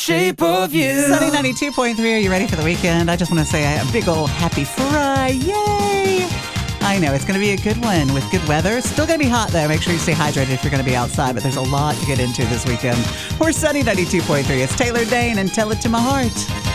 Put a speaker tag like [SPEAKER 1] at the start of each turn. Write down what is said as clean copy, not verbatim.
[SPEAKER 1] shape of you.
[SPEAKER 2] Sunny 92.3, are you ready for the weekend? I just want to say a big old happy Friday. Yay! I know, it's going to be a good one with good weather. Still going to be hot, though. Make sure you stay hydrated if you're going to be outside, but there's a lot to get into this weekend. We're Sunny 92.3. It's Taylor Dane and Tell It to My Heart.